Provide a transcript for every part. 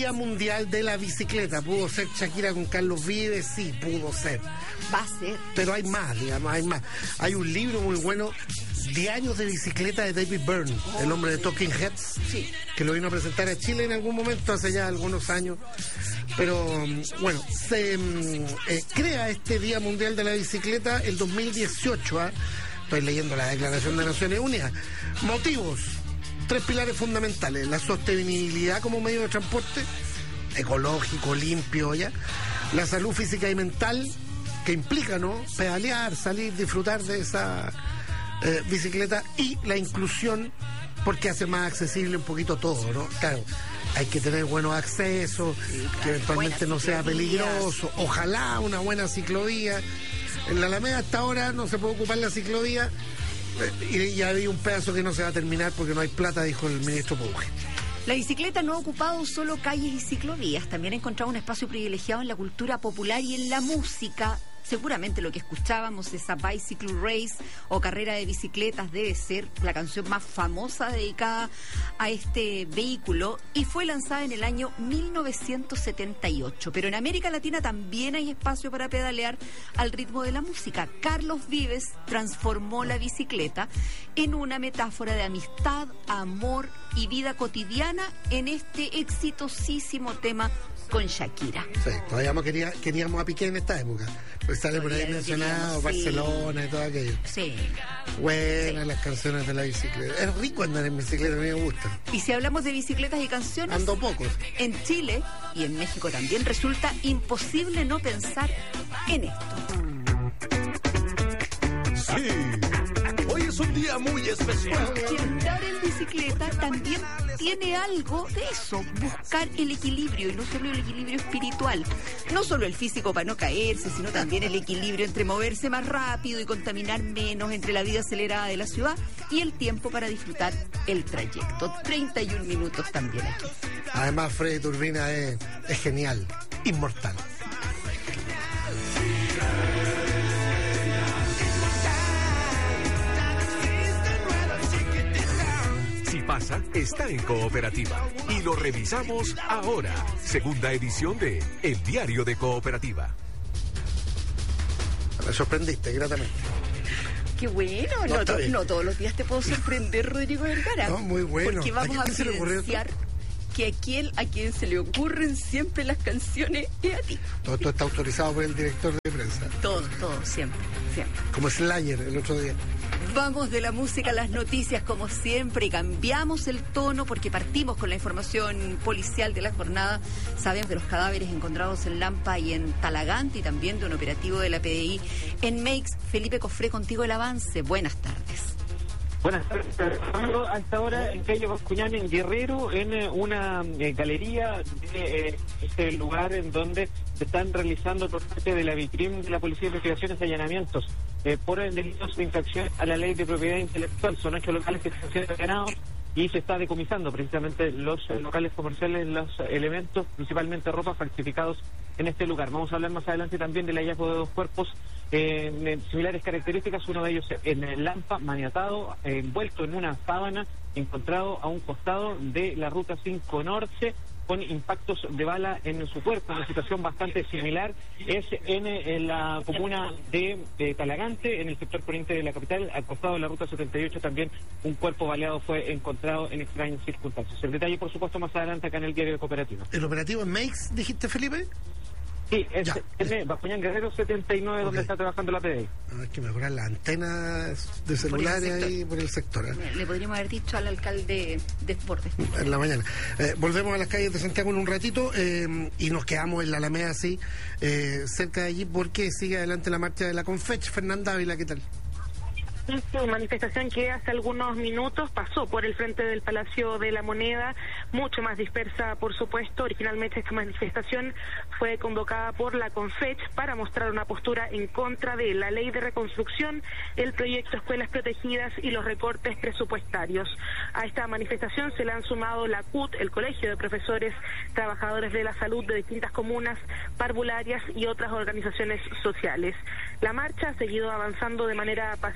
Día Mundial de la Bicicleta. ¿Pudo ser Shakira con Carlos Vives? Sí, pudo ser. Va a ser. Pero hay más, digamos, hay más. Hay un libro muy bueno, Diarios de Bicicleta, de David Byrne, el hombre de Talking Heads, Sí. que lo vino a presentar a Chile en algún momento, hace ya algunos años. Pero bueno, se crea este Día Mundial de la Bicicleta el 2018. Estoy leyendo la Declaración de Naciones Unidas. Motivos: 3 pilares fundamentales: la sostenibilidad como medio de transporte, ecológico, limpio, ya. La salud física y mental, que implica, ¿no?, pedalear, salir, disfrutar de esa bicicleta, y la inclusión, porque hace más accesible un poquito todo, ¿no? Claro, hay que tener buenos accesos, que eventualmente no sea peligroso, ojalá una buena ciclovía. En la Alameda hasta ahora no se puede ocupar la ciclovía, y ya había un pedazo que no se va a terminar porque no hay plata, dijo el ministro Pouge. La bicicleta no ha ocupado solo calles y ciclovías, también ha encontrado un espacio privilegiado en la cultura popular y en la música. Seguramente lo que escuchábamos, esa Bicycle Race o carrera de bicicletas, debe ser la canción más famosa dedicada a este vehículo, y fue lanzada en el año 1978. Pero en América Latina también hay espacio para pedalear al ritmo de la música. Carlos Vives transformó la bicicleta en una metáfora de amistad, amor y vida cotidiana en este exitosísimo tema con Shakira. Sí, todavía queríamos a Piqué en esta época, pues sale por ahí mencionado, sí. Barcelona y todo aquello. Sí. Buenas Sí. las canciones de la bicicleta. Es rico andar en bicicleta, a mí me gusta. Y si hablamos de bicicletas y canciones, Ando poco. en Chile y en México también resulta imposible no pensar en esto. Sí, hoy es un día muy especial. Que andar en bicicleta también tiene algo de eso, buscar el equilibrio, y no solo el equilibrio espiritual, no solo el físico para no caerse, sino también el equilibrio entre moverse más rápido y contaminar menos, entre la vida acelerada de la ciudad y el tiempo para disfrutar el trayecto. 31 minutos también aquí. Además, Freddy Turbina es genial, inmortal. Si pasa, está en Cooperativa. Y lo revisamos ahora. Segunda edición de El Diario de Cooperativa. Me sorprendiste gratamente. Qué bueno, está bien. no todos los días te puedo sorprender, Rodrigo Vergara. No, muy bueno. Porque vamos ¿A a quién se le ocurrió esto? evidenciar que a quien se le ocurren siempre las canciones es a ti. Todo esto está autorizado por el director de prensa, Todo, siempre. como Slayer el otro día. Vamos de la música a las noticias como siempre, y cambiamos el tono porque partimos con la información policial de la jornada. Sabemos de los cadáveres encontrados en Lampa y en Talagante, y también de un operativo de la PDI en Meix. Felipe Cofré, contigo el avance. Buenas tardes. Buenas tardes. A esta hora en calle Bascuñán, en Guerrero, en una galería de este lugar en donde se están realizando por parte de la VICRIM de la Policía de Investigaciones y allanamientos por delitos de infracción a la ley de propiedad intelectual. Son 8 locales que están siendo allanados y se está decomisando precisamente los locales comerciales, los elementos, principalmente ropa, falsificados en este lugar. Vamos a hablar más adelante también del hallazgo de 2 cuerpos de similares características, uno de ellos en el Lampa, maniatado, envuelto en una sábana, encontrado a un costado de la ruta 5 Norte, con impactos de bala en su cuerpo. Una situación bastante similar es en la comuna de Talagante, en el sector poniente de la capital, al costado de la ruta 78, también un cuerpo baleado fue encontrado en extrañas circunstancias. El detalle, por supuesto, más adelante acá en el Diario de Cooperativa. ¿El operativo en Meix, dijiste, Felipe? Sí, es Ya. en Bascuñán Guerrero 79, donde Ok. está trabajando la PDI. Hay que mejorar las antenas de celulares sector. ahí por el sector, Le podríamos haber dicho al alcalde de Bordes. en la mañana. Volvemos a las calles de Santiago en un ratito, y nos quedamos en la Alameda, así, cerca de allí, porque sigue adelante la marcha de la Confech. Fernanda Ávila, ¿qué tal? Esta manifestación que hace algunos minutos pasó por el frente del Palacio de la Moneda, mucho más dispersa, por supuesto. Originalmente esta manifestación fue convocada por la Confech para mostrar una postura en contra de la ley de reconstrucción, el proyecto Escuelas Protegidas y los recortes presupuestarios. A esta manifestación se le han sumado la CUT, el Colegio de Profesores Trabajadores de la Salud de distintas comunas, parvularias y otras organizaciones sociales. La marcha ha seguido avanzando de manera pacífica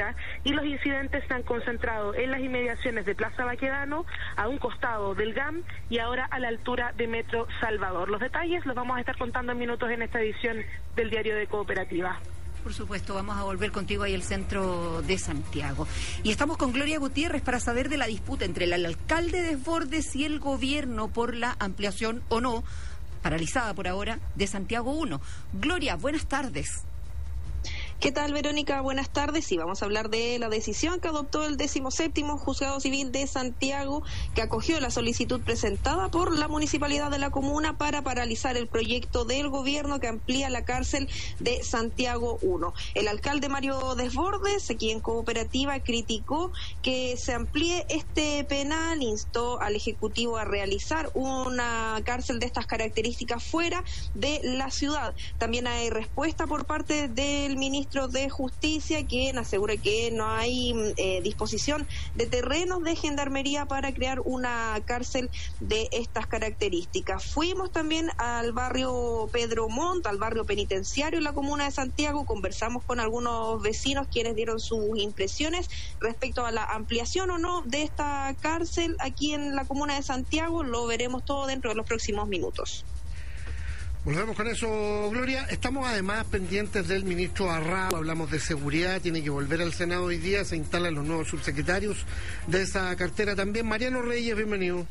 pública, y los incidentes se han concentrado en las inmediaciones de Plaza Baquedano, a un costado del GAM y ahora a la altura de Metro Salvador. Los detalles los vamos a estar contando en minutos en esta edición del Diario de Cooperativa. Por supuesto, vamos a volver contigo ahí al centro de Santiago. Y estamos con Gloria Gutiérrez para saber de la disputa entre el alcalde Desbordes y el gobierno por la ampliación o no, paralizada por ahora, de Santiago 1. Gloria, buenas tardes. ¿Qué tal, Verónica? Buenas tardes. Sí, vamos a hablar de la decisión que adoptó el 17º Juzgado Civil de Santiago, que acogió la solicitud presentada por la municipalidad de la comuna para paralizar el proyecto del gobierno que amplía la cárcel de Santiago 1. El alcalde Mario Desbordes, aquí en Cooperativa, criticó que se amplíe este penal, instó al Ejecutivo a realizar una cárcel de estas características fuera de la ciudad. También hay respuesta por parte del ministro de Justicia, quien asegura que no hay disposición de terrenos de gendarmería para crear una cárcel de estas características. Fuimos también al barrio Pedro Montt, al barrio penitenciario en la comuna de Santiago, conversamos con algunos vecinos quienes dieron sus impresiones respecto a la ampliación o no de esta cárcel aquí en la comuna de Santiago. Lo veremos todo dentro de los próximos minutos. Volvemos con eso, Gloria. Estamos además pendientes del ministro Arrau. Hablamos de seguridad, tiene que volver al Senado hoy día, se instalan los nuevos subsecretarios de esa cartera también. Mariano Reyes, bienvenido.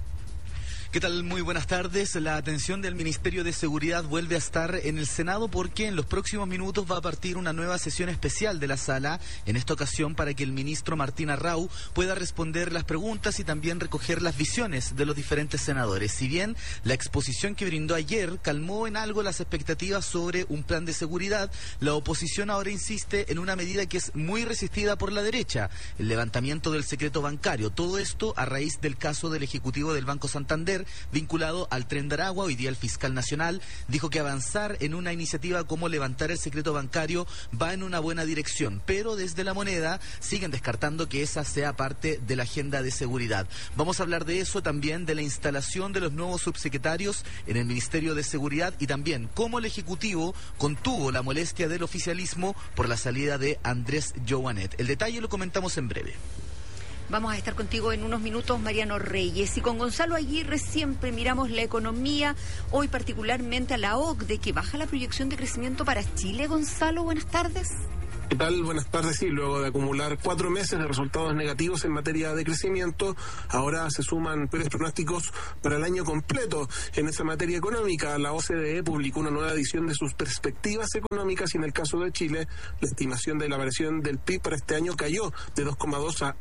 ¿Qué tal? Muy buenas tardes. La atención del Ministerio de Seguridad vuelve a estar en el Senado porque en los próximos minutos va a partir una nueva sesión especial de la sala, en esta ocasión para que el ministro Martín Arrau pueda responder las preguntas y también recoger las visiones de los diferentes senadores. Si bien la exposición que brindó ayer calmó en algo las expectativas sobre un plan de seguridad, la oposición ahora insiste en una medida que es muy resistida por la derecha, el levantamiento del secreto bancario. Todo esto a raíz del caso del Ejecutivo del Banco Santander vinculado al Tren de Aragua. Hoy día el fiscal nacional dijo que avanzar en una iniciativa como levantar el secreto bancario va en una buena dirección, pero desde La Moneda siguen descartando que esa sea parte de la agenda de seguridad. Vamos a hablar de eso, también de la instalación de los nuevos subsecretarios en el Ministerio de Seguridad y también cómo el Ejecutivo contuvo la molestia del oficialismo por la salida de Andrés Joanet. El detalle lo comentamos en breve. Vamos a estar contigo en unos minutos, Mariano Reyes. Y con Gonzalo Aguirre siempre miramos la economía, hoy particularmente a la OCDE, que baja la proyección de crecimiento para Chile. Gonzalo, buenas tardes. ¿Qué tal? Buenas tardes. Sí, luego de acumular 4 meses de resultados negativos en materia de crecimiento, ahora se suman peores pronósticos para el año completo. En esa materia económica, la OCDE publicó una nueva edición de sus perspectivas económicas y en el caso de Chile, la estimación de la variación del PIB para este año cayó de 2,2 a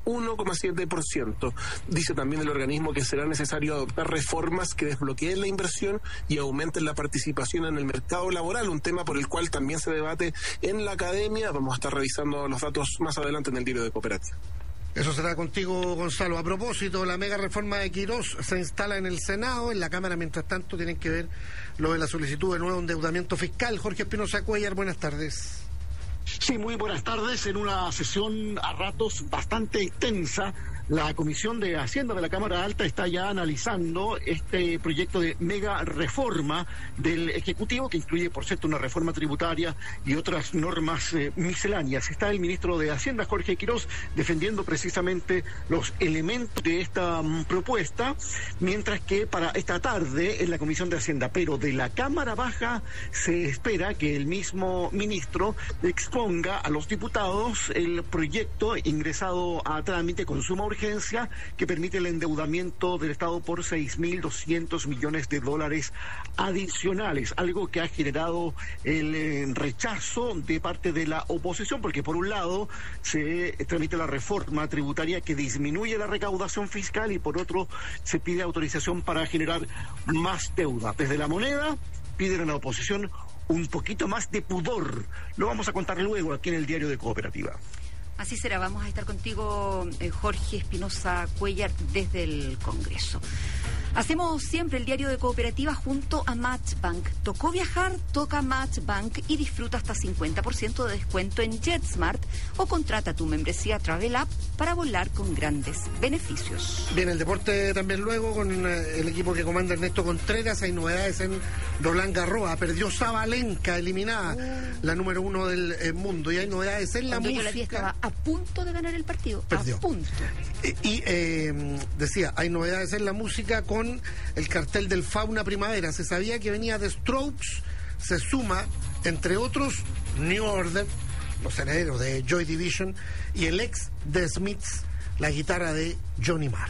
1,7%. Dice también el organismo que será necesario adoptar reformas que desbloqueen la inversión y aumenten la participación en el mercado laboral, un tema por el cual también se debate en la academia. Vamos a estar revisando los datos más adelante en el Diario de Cooperativa. Eso será contigo, Gonzalo. A propósito, la mega reforma de Quirós se instala en el Senado. En la Cámara, mientras tanto, tienen que ver lo de la solicitud de nuevo endeudamiento fiscal. Jorge Espinosa Cuellar, buenas tardes. Sí, muy buenas tardes. En una sesión a ratos bastante extensa, la Comisión de Hacienda de la Cámara Alta está ya analizando este proyecto de mega reforma del Ejecutivo, que incluye, por cierto, una reforma tributaria y otras normas misceláneas. Está el ministro de Hacienda, Jorge Quirós, defendiendo precisamente los elementos de esta propuesta, mientras que para esta tarde en la Comisión de Hacienda, pero de la Cámara Baja, se espera que el mismo ministro exponga a los diputados el proyecto ingresado a trámite con suma urgencia, que permite el endeudamiento del Estado por $6.200 millones adicionales, algo que ha generado el rechazo de parte de la oposición, porque por un lado se tramita la reforma tributaria que disminuye la recaudación fiscal y por otro se pide autorización para generar más deuda. Desde La Moneda piden a la oposición un poquito más de pudor. Lo vamos a contar luego aquí en el Diario de Cooperativa. Así será, vamos a estar contigo, Jorge Espinosa Cuellar, desde el Congreso. Hacemos siempre el diario de Cooperativa junto a Matchbank. Tocó viajar, toca Matchbank y disfruta hasta 50% de descuento en JetSmart o contrata tu membresía Travel App para volar con grandes beneficios. Bien, el deporte también luego con el equipo que comanda Ernesto Contreras. Hay novedades en Roland Garros. Perdió Sabalenka, eliminada, la número 1 del mundo. Y hay novedades en la música. La estaba a punto de ganar el partido. Perdió. A punto. Decía, hay novedades en la música con el cartel del Fauna Primavera. Se sabía que venía The Strokes, se suma, entre otros, New Order, los herederos de Joy Division, y el ex The Smiths, la guitarra de Johnny Marr.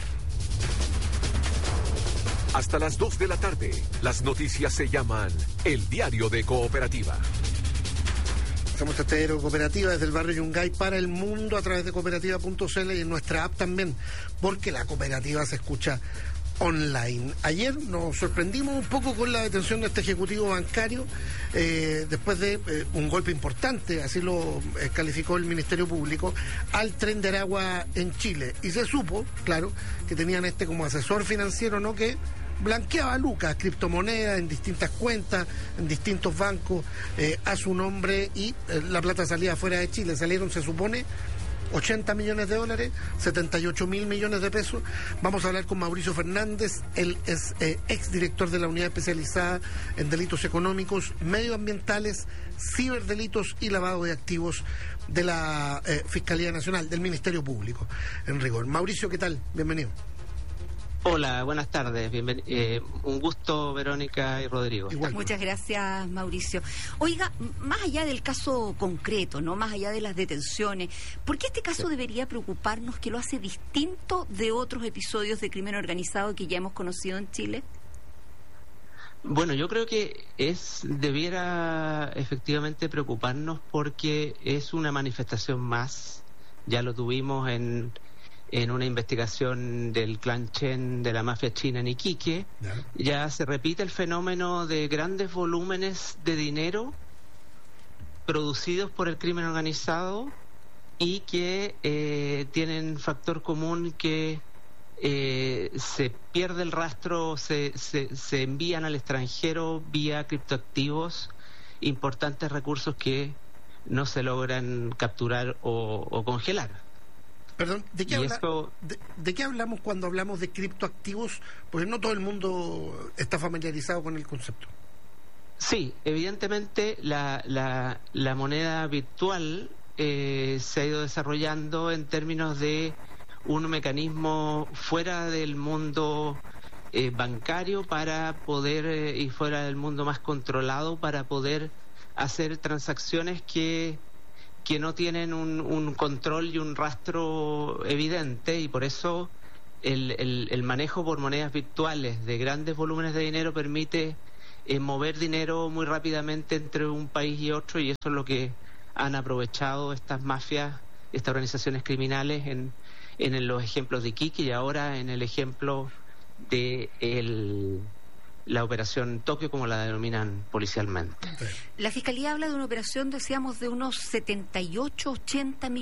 Hasta las 2 de la tarde, las noticias se llaman El Diario de Cooperativa. Somos este diario de Cooperativa desde el barrio Yungay para el mundo a través de cooperativa.cl y en nuestra app también, porque la cooperativa se escucha online. Ayer nos sorprendimos un poco con la detención de este ejecutivo bancario después de un golpe importante, así lo calificó el Ministerio Público, al Tren de Aragua en Chile. Y se supo, claro, que tenían como asesor financiero, ¿no?, que blanqueaba lucas, criptomonedas en distintas cuentas, en distintos bancos, a su nombre, y la plata salía fuera de Chile. Salieron, se supone, 80 millones de dólares, 78 mil millones de pesos. Vamos a hablar con Mauricio Fernández, él es exdirector de la Unidad Especializada en Delitos Económicos, Medioambientales, Ciberdelitos y Lavado de Activos de la Fiscalía Nacional, del Ministerio Público, en rigor. Mauricio, ¿qué tal? Bienvenido. Hola, buenas tardes. Un gusto, Verónica y Rodrigo. Igual. Muchas gracias, Mauricio. Oiga, más allá del caso concreto, no más allá de las detenciones, ¿por qué este caso debería preocuparnos, que lo hace distinto de otros episodios de crimen organizado que ya hemos conocido en Chile? Bueno, yo creo que debiera efectivamente preocuparnos porque es una manifestación más. Ya lo tuvimos en una investigación del clan Chen de la mafia china en Iquique. Ya se repite el fenómeno de grandes volúmenes de dinero producidos por el crimen organizado y que tienen factor común que se pierde el rastro, se envían al extranjero vía criptoactivos importantes recursos que no se logran capturar o congelar. Perdón, ¿de qué hablamos cuando hablamos de criptoactivos? Porque no todo el mundo está familiarizado con el concepto. Sí, evidentemente la moneda virtual se ha ido desarrollando en términos de un mecanismo fuera del mundo bancario para poder, y fuera del mundo más controlado, para poder hacer transacciones que no tienen un control y un rastro evidente, y por eso el manejo por monedas virtuales de grandes volúmenes de dinero permite mover dinero muy rápidamente entre un país y otro, y eso es lo que han aprovechado estas mafias, estas organizaciones criminales en los ejemplos de Iquique y ahora en el ejemplo de la operación Tokio, como la denominan policialmente. La Fiscalía habla de una operación, decíamos, de unos 78, 80 millones